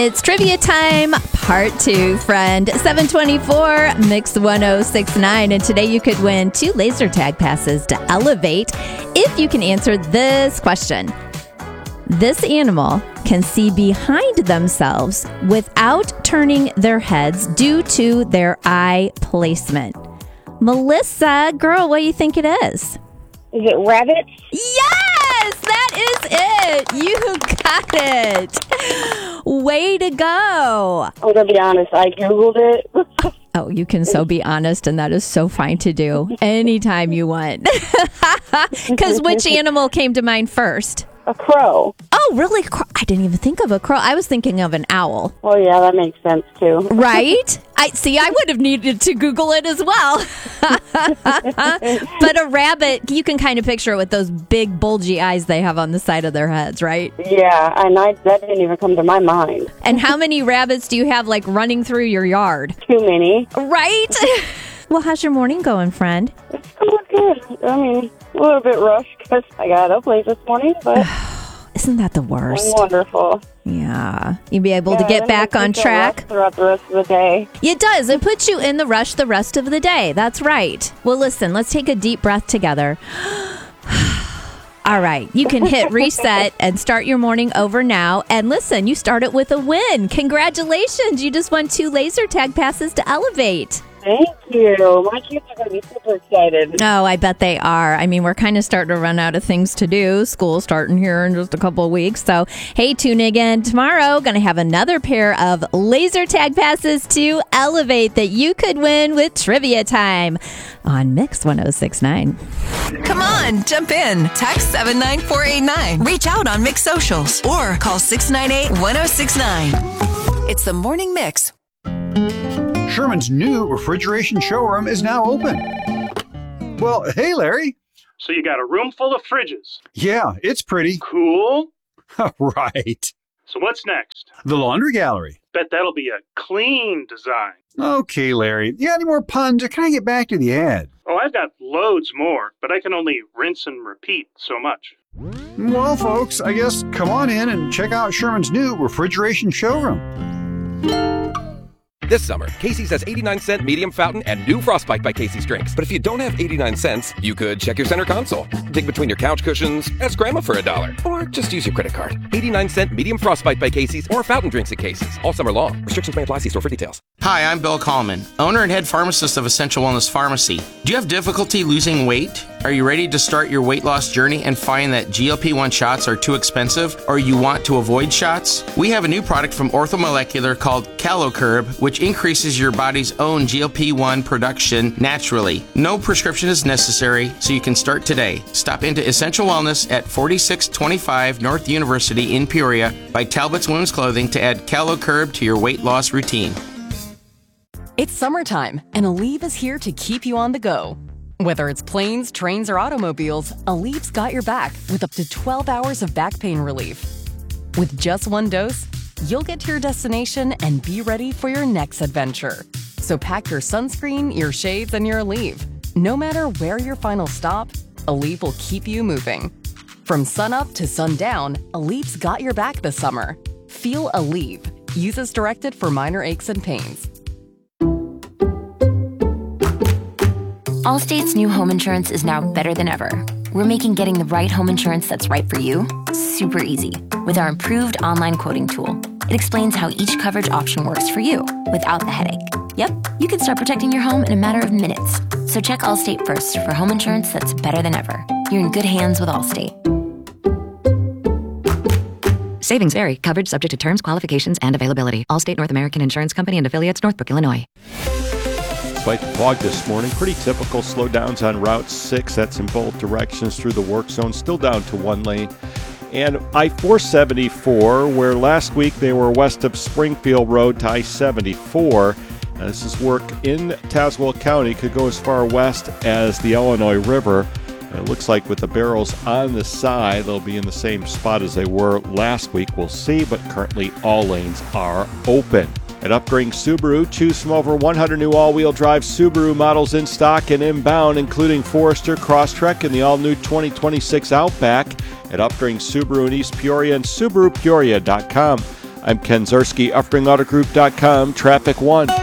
It's trivia time, part 2, friend. 724, Mix 1069. And today you could win 2 laser tag passes to Elevate if you can answer this question. This animal can see behind themselves without turning their heads due to their eye placement. Melissa, girl, what do you think it is? Is it rabbits? Yes, that is it. You got it. Way to go. I'm going to be honest, I Googled it. Oh, you can so be honest, and that is so fine to do anytime you want. Because which animal came to mind first? A crow. Oh, really? I didn't even think of a crow. I was thinking of an owl. Well, yeah, that makes sense, too. Right? I would have needed to Google it as well. But a rabbit, you can kind of picture it with those big, bulgy eyes they have on the side of their heads, right? Yeah, and that didn't even come to my mind. And how many rabbits do you have, like, running through your yard? Too many. Right? Well, how's your morning going, friend? It's going good. I mean, a little bit rushed because I got up late this morning, but... Isn't that the worst? Wonderful. Yeah. You'll be able to get back on track throughout the rest of the day. It does. It puts you in the rush the rest of the day. That's right. Well, listen, let's take a deep breath together. All right. You can hit reset and start your morning over now. And listen, you started with a win. Congratulations. You just won 2 laser tag passes to Elevate. Thank you. My kids are going to be super excited. Oh, I bet they are. I mean, we're kind of starting to run out of things to do. School's starting here in just a couple of weeks. So, hey, tune in again tomorrow. Going to have another pair of laser tag passes to Elevate that you could win with Trivia Time on Mix 1069. Come on, jump in. Text 79489. Reach out on Mix Socials or call 698-1069. It's the Morning Mix. Sherman's new refrigeration showroom is now open. Well, hey, Larry. So you got a room full of fridges. Yeah, it's pretty. Cool. Right. So what's next? The laundry gallery. Bet that'll be a clean design. Okay, Larry. You got any more puns, or can I get back to the ad? Oh, I've got loads more, but I can only rinse and repeat so much. Well, folks, I guess come on in and check out Sherman's new refrigeration showroom. This summer, Casey's has 89-cent medium fountain and new Frostbite by Casey's drinks. But if you don't have 89 cents, you could check your center console, dig between your couch cushions, ask Grandma for $1, or just use your credit card. 89-cent medium Frostbite by Casey's or fountain drinks at Casey's all summer long. Restrictions may apply. See store for details. Hi, I'm Bill Kallman, owner and head pharmacist of Essential Wellness Pharmacy. Do you have difficulty losing weight? Are you ready to start your weight loss journey and find that GLP-1 shots are too expensive, or you want to avoid shots? We have a new product from Orthomolecular called CaloCurb, which increases your body's own GLP-1 production naturally. No prescription is necessary, so you can start today. Stop into Essential Wellness at 4625 North University in Peoria by Talbot's Women's Clothing to add CaloCurb to your weight loss routine. It's summertime, and Aleve is here to keep you on the go. Whether it's planes, trains, or automobiles, Aleve's got your back with up to 12 hours of back pain relief. With just one dose, you'll get to your destination and be ready for your next adventure. So pack your sunscreen, your shades, and your Aleve. No matter where your final stop, Aleve will keep you moving. From sunup to sundown, Aleve's got your back this summer. Feel Aleve. Use as directed for minor aches and pains. Allstate's new home insurance is now better than ever. We're making getting the right home insurance that's right for you super easy with our improved online quoting tool. It explains how each coverage option works for you without the headache. Yep, you can start protecting your home in a matter of minutes. So check Allstate first for home insurance that's better than ever. You're in good hands with Allstate. Savings vary. Coverage subject to terms, qualifications, and availability. Allstate North American Insurance Company and affiliates, Northbrook, Illinois. Despite the fog this morning, pretty typical slowdowns on Route 6. That's in both directions through the work zone, still down to 1 lane. And I-474, where last week they were west of Springfield Road to I-74. This is work in Tazewell County, could go as far west as the Illinois River. It looks like with the barrels on the side, they'll be in the same spot as they were last week. We'll see, but currently all lanes are open. At Upgrading Subaru, choose from over 100 new all-wheel drive Subaru models in stock and inbound, including Forester, Crosstrek, and the all-new 2026 Outback at Upgrading Subaru in East Peoria and SubaruPeoria.com. I'm Ken Zarski, UffringAutoGroup.com, Traffic 1.